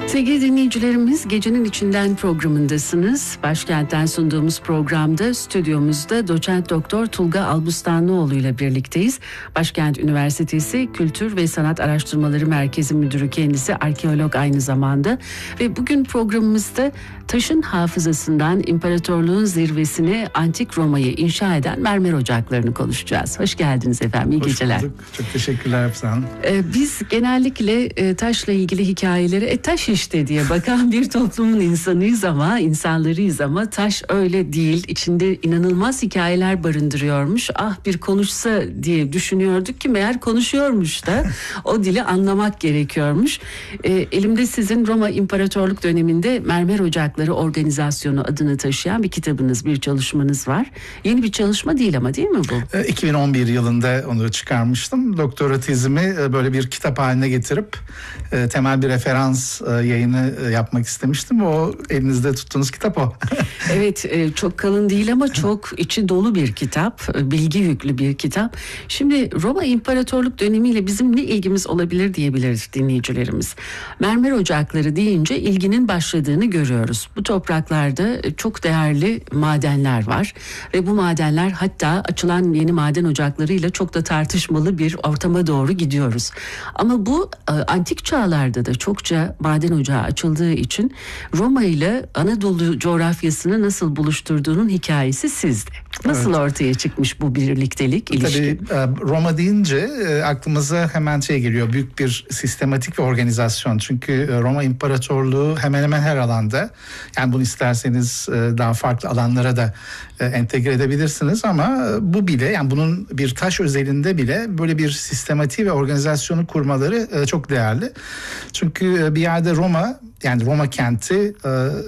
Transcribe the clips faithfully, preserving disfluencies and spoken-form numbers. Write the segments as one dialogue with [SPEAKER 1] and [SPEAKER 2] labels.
[SPEAKER 1] Sevgili dinleyicilerimiz, Gecenin İçinden programındasınız. Başkent'ten sunduğumuz programda stüdyomuzda doçent doktor Tulga Albustanlıoğlu ile birlikteyiz. Başkent Üniversitesi Kültür ve Sanat Araştırmaları Merkezi Müdürü kendisi, arkeolog aynı zamanda. Ve bugün programımızda taşın hafızasından imparatorluğun zirvesine antik Roma'yı inşa eden mermer ocaklarını konuşacağız. Hoş geldiniz efendim, iyi
[SPEAKER 2] Hoş
[SPEAKER 1] geceler.
[SPEAKER 2] bulduk. Çok teşekkürler Hafsa Hanım.
[SPEAKER 1] Ee, biz genellikle e, taşla ilgili hikayeleri e, taş işte diye bakan bir toplumun insanıyız ama insanlarıyız ama taş öyle değil. İçinde inanılmaz hikayeler barındırıyormuş. Ah bir konuşsa diye düşünüyorduk ki meğer konuşuyormuş da o dili anlamak gerekiyormuş. Ee, elimde sizin Roma İmparatorluk döneminde mermer ocakları organizasyonu adını taşıyan bir kitabınız, bir çalışmanız var. Yeni bir çalışma değil ama, değil mi bu?
[SPEAKER 2] iki bin on bir yılında onu çıkarmıştım. Doktora tezimi böyle bir kitap haline getirip temel bir referans yayını yapmak istemiştim. O elinizde tuttuğunuz kitap o.
[SPEAKER 1] Evet, çok kalın değil ama çok içi dolu bir kitap, bilgi yüklü bir kitap. Şimdi Roma İmparatorluk dönemiyle bizim ne ilgimiz olabilir diyebilir dinleyicilerimiz. Mermer ocakları deyince ilginin başladığını görüyoruz. Bu topraklarda çok değerli madenler var ve bu madenler, hatta açılan yeni maden ocaklarıyla çok da tartışmalı bir ortama doğru gidiyoruz. Ama bu antik çağlarda da çokça maden ocağı açıldığı için Roma ile Anadolu coğrafyasını nasıl buluşturduğunun hikayesi sizde. Nasıl evet. ortaya çıkmış bu birliktelik, ilişki?
[SPEAKER 2] Tabii Roma deyince aklımıza hemen şey geliyor, büyük bir sistematik bir organizasyon. Çünkü Roma İmparatorluğu hemen hemen her alanda, yani bunu isterseniz daha farklı alanlara da entegre edebilirsiniz ama bu bile, yani bunun bir taş özelinde bile böyle bir sistematiği ve organizasyonu kurmaları çok değerli. Çünkü bir yerde Roma, yani Roma kenti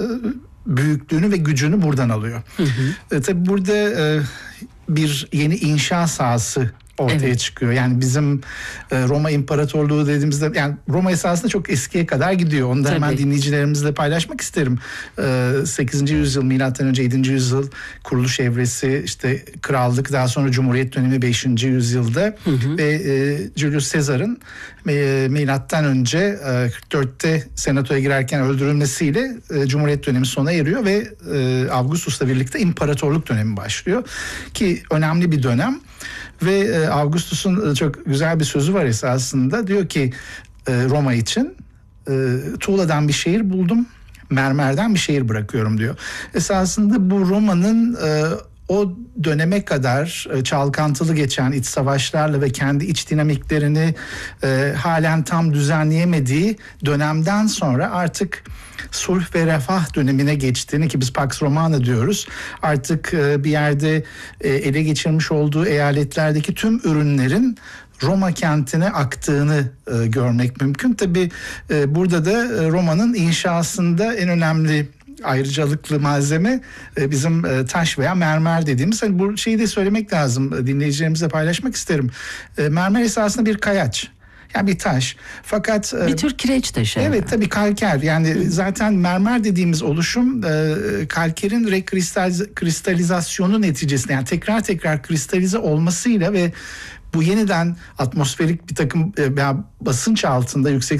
[SPEAKER 2] büyüklüğünü ve gücünü buradan alıyor. Hı hı. E, tabii burada e, bir yeni inşa sahası ortaya evet. çıkıyor. Yani bizim e, Roma İmparatorluğu dediğimizde, yani Roma esasında çok eskiye kadar gidiyor. Onu da Tabii. hemen dinleyicilerimizle paylaşmak isterim. E, sekizinci yüzyıl, milattan önce yedinci yüzyıl kuruluş evresi, işte krallık, daha sonra Cumhuriyet dönemi beşinci yüzyılda hı hı. ve e, Julius Caesar'ın e, milattan önce e, kırk dörtte senatoya girerken öldürülmesiyle e, Cumhuriyet dönemi sona eriyor ve e, Augustus'la birlikte imparatorluk dönemi başlıyor. Ki önemli bir dönem. Ve Augustus'un çok güzel bir sözü var esasında. Diyor ki Roma için, tuğladan bir şehir buldum, mermerden bir şehir bırakıyorum diyor. Esasında bu Roma'nın o döneme kadar çalkantılı geçen iç savaşlarla ve kendi iç dinamiklerini halen tam düzenleyemediği dönemden sonra artık sulh ve refah dönemine geçtiğini, ki biz Pax Romana diyoruz. Artık bir yerde ele geçirmiş olduğu eyaletlerdeki tüm ürünlerin Roma kentine aktığını e, görmek mümkün. Tabii e, burada da e, Roma'nın inşasında en önemli ayrıcalıklı malzeme e, bizim e, taş veya mermer dediğimiz. Hani bu şeyi de söylemek lazım, dinleyicilerimizle paylaşmak isterim. E, mermer esasında bir kayaç. Yani bir taş. Fakat
[SPEAKER 1] bir tür kireç taşı.
[SPEAKER 2] Evet, tabii kalker. Yani Hı. zaten mermer dediğimiz oluşum e, kalkerin rekristalizasyonu neticesinde, yani tekrar tekrar kristalize olmasıyla ve bu yeniden atmosferik bir takım e, basınç altında, yüksek